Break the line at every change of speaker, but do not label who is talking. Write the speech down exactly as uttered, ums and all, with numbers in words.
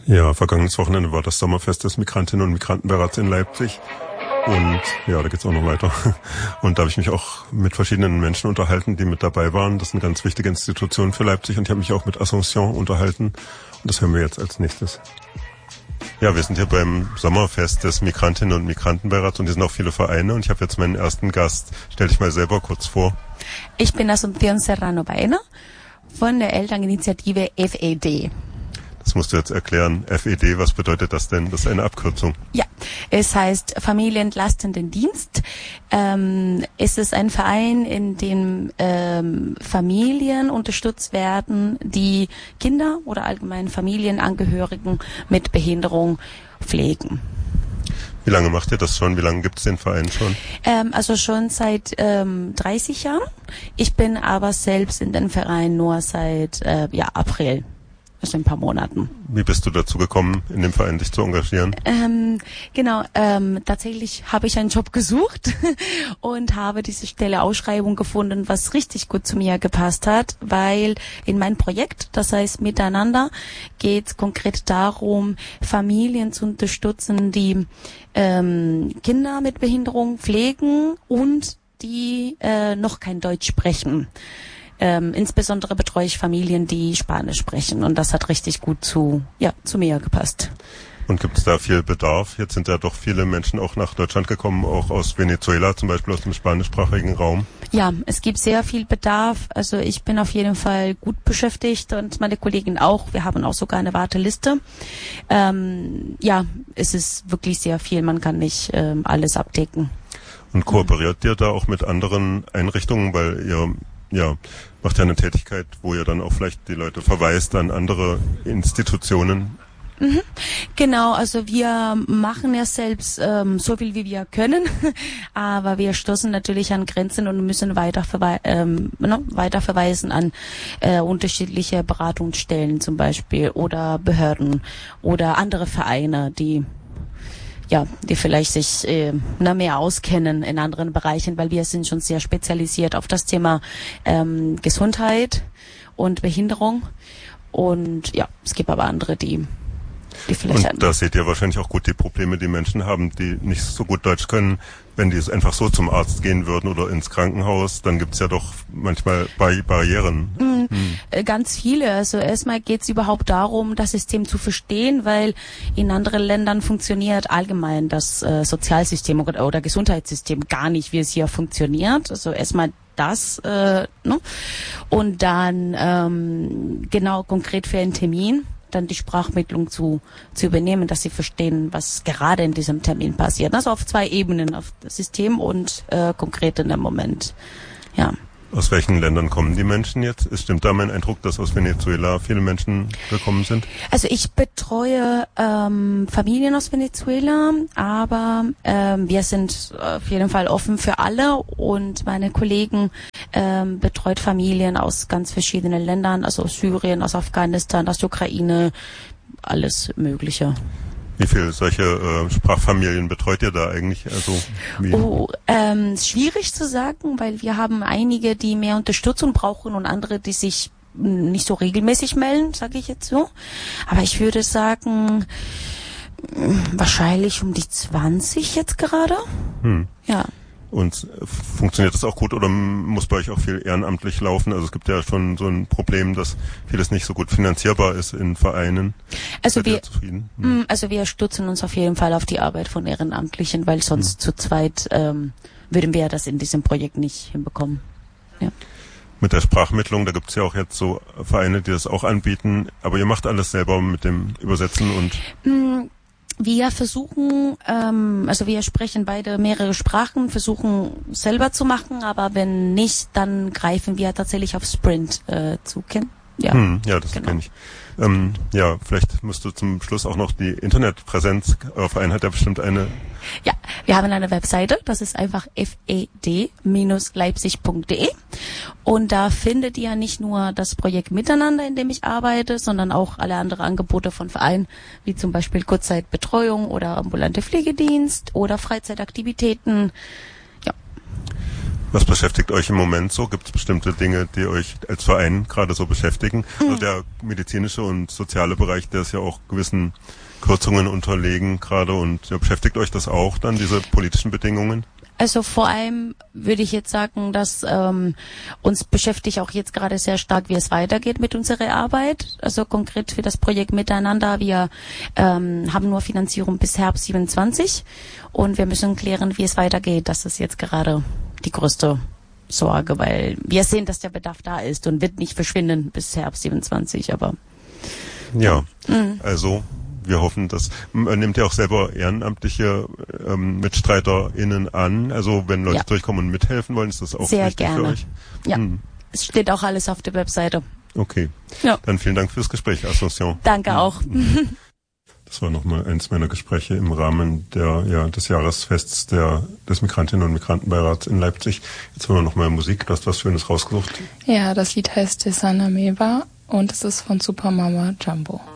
Ja, vergangenes Wochenende war das Sommerfest des Migrantinnen und Migrantenbeirats in Leipzig. Und ja, da geht's auch noch weiter. Und da habe ich mich auch mit verschiedenen Menschen unterhalten, die mit dabei waren. Das sind ganz wichtige Institutionen für Leipzig. Und ich habe mich auch mit Asunción unterhalten. Und das hören wir jetzt als nächstes. Ja, wir sind hier beim Sommerfest des Migrantinnen und Migrantenbeirats und hier sind auch viele Vereine. Und ich habe jetzt meinen ersten Gast. Stell dich mal selber kurz vor.
Ich bin Asunción Serrano Baena von der Elterninitiative F E D.
Das musst du jetzt erklären. F E D, was bedeutet das denn? Das ist eine Abkürzung.
Ja, es heißt Familienentlastenden Dienst. Ähm, es ist ein Verein, in dem ähm, Familien unterstützt werden, die Kinder oder allgemein Familienangehörigen mit Behinderung pflegen.
Wie lange macht ihr das schon? Wie lange gibt es den Verein schon?
Ähm, also schon seit ähm, dreißig Jahren. Ich bin aber selbst in den Verein nur seit äh, ja, April. Also ein paar Monaten.
Wie bist du dazu gekommen, in dem Verein dich zu engagieren?
Ähm, genau, ähm, tatsächlich habe ich einen Job gesucht und habe diese Stelle Ausschreibung gefunden, was richtig gut zu mir gepasst hat, weil in meinem Projekt, das heißt Miteinander, geht es konkret darum, Familien zu unterstützen, die ähm, Kinder mit Behinderung pflegen und die äh, noch kein Deutsch sprechen. Ähm, insbesondere betreue ich Familien, die Spanisch sprechen und das hat richtig gut zu, ja, zu mir gepasst.
Und gibt es da viel Bedarf? Jetzt sind ja doch viele Menschen auch nach Deutschland gekommen, auch aus Venezuela, zum Beispiel aus dem spanischsprachigen Raum.
Ja, es gibt sehr viel Bedarf. Also ich bin auf jeden Fall gut beschäftigt und meine Kollegin auch. Wir haben auch sogar eine Warteliste. Ähm, ja, es ist wirklich sehr viel. Man kann nicht ähm, alles abdecken.
Und kooperiert ihr da auch mit anderen Einrichtungen, weil ihr ja, macht ja eine Tätigkeit, wo ihr dann auch vielleicht die Leute verweist an andere Institutionen.
Mhm. Genau, also wir machen ja selbst ähm, so viel, wie wir können, aber wir stoßen natürlich an Grenzen und müssen weiter, verwe- ähm, ne, weiter verweisen an äh, unterschiedliche Beratungsstellen zum Beispiel oder Behörden oder andere Vereine, die ja, die vielleicht sich äh, na, mehr auskennen in anderen Bereichen, weil wir sind schon sehr spezialisiert auf das Thema ähm, Gesundheit und Behinderung. Und ja, es gibt aber andere, die, die vielleicht...
Und da seht ihr wahrscheinlich auch gut die Probleme, die Menschen haben, die nicht so gut Deutsch können. Wenn die einfach so zum Arzt gehen würden oder ins Krankenhaus, dann gibt's ja doch manchmal Barri- Barrieren.
Mhm. Hm. Ganz viele. Also erstmal geht's überhaupt darum, das System zu verstehen, weil in anderen Ländern funktioniert allgemein das äh, Sozialsystem oder, oder Gesundheitssystem gar nicht, wie es hier funktioniert. Also erstmal das, äh, ne? Und dann ähm, genau konkret für einen Termin dann die Sprachmittlung zu, zu übernehmen, dass sie verstehen, was gerade in diesem Termin passiert. Also auf zwei Ebenen, auf das System und äh, konkret in dem Moment. Ja.
Aus welchen Ländern kommen die Menschen jetzt? Es stimmt da mein Eindruck, dass aus Venezuela viele Menschen gekommen sind?
Also ich betreue ähm, Familien aus Venezuela, aber ähm, wir sind auf jeden Fall offen für alle und meine Kollegen ähm, betreut Familien aus ganz verschiedenen Ländern, also aus Syrien, aus Afghanistan, aus der Ukraine, alles Mögliche.
Wie viele solche äh, Sprachfamilien betreut ihr da eigentlich? Also wie?
Oh, ähm, schwierig zu sagen, weil wir haben einige, die mehr Unterstützung brauchen und andere, die sich nicht so regelmäßig melden, sage ich jetzt so. Aber ich würde sagen, wahrscheinlich um die zwanzig jetzt gerade.
Hm.
Ja.
Und funktioniert das auch gut oder muss bei euch auch viel ehrenamtlich laufen? Also es gibt ja schon so ein Problem, dass vieles nicht so gut finanzierbar ist in Vereinen.
Also
Seid
wir,
ihr zufrieden?
Hm. also wir stützen uns auf jeden Fall auf die Arbeit von Ehrenamtlichen, weil sonst hm. zu zweit ähm, würden wir das in diesem Projekt nicht hinbekommen. Ja.
Mit der Sprachmittlung, da gibt es ja auch jetzt so Vereine, die das auch anbieten, aber ihr macht alles selber mit dem Übersetzen und...
Hm. Wir versuchen, ähm, also wir sprechen beide mehrere Sprachen, versuchen selber zu machen, aber wenn nicht, dann greifen wir tatsächlich auf Sprint äh, zu kennen. Ja,
hm, ja, das
genau.
kenne ich. Ähm, ja, vielleicht musst du zum Schluss auch noch die Internetpräsenz auf Verein hat ja bestimmt eine.
Ja, wir haben eine Webseite, das ist einfach f e d Bindestrich leipzig punkt d e und da findet ihr nicht nur das Projekt Miteinander, in dem ich arbeite, sondern auch alle anderen Angebote von Vereinen, wie zum Beispiel Kurzzeitbetreuung oder ambulante Pflegedienst oder Freizeitaktivitäten. Ja.
Was beschäftigt euch im Moment so? Gibt es bestimmte Dinge, die euch als Verein gerade so beschäftigen? Mhm. Also der medizinische und soziale Bereich, der ist ja auch gewissen Kürzungen unterlegen gerade, und ja, beschäftigt euch das auch dann, diese politischen Bedingungen?
Also vor allem würde ich jetzt sagen, dass ähm, uns beschäftigt auch jetzt gerade sehr stark, wie es weitergeht mit unserer Arbeit. Also konkret für das Projekt Miteinander. Wir ähm, haben nur Finanzierung bis Herbst siebenundzwanzig und wir müssen klären, wie es weitergeht. Das ist jetzt gerade die größte Sorge, weil wir sehen, dass der Bedarf da ist und wird nicht verschwinden bis Herbst siebenundzwanzig. Aber
ja, mhm. also wir hoffen, dass man nimmt ja auch selber ehrenamtliche ähm, MitstreiterInnen an. Also wenn Leute ja. durchkommen und mithelfen wollen, ist das auch
sehr
wichtig
gerne.
für euch?
Ja, hm. Es steht auch alles auf der Webseite.
Okay,
ja.
Dann vielen Dank fürs Gespräch, Asunción.
Danke ja. auch.
Das war nochmal eins meiner Gespräche im Rahmen der ja des Jahresfests der des Migrantinnen- und Migrantenbeirats in Leipzig. Jetzt haben wir nochmal Musik. Du hast was Schönes rausgesucht.
Ja, das Lied heißt Desana Meva und es ist von Supermama Jumbo.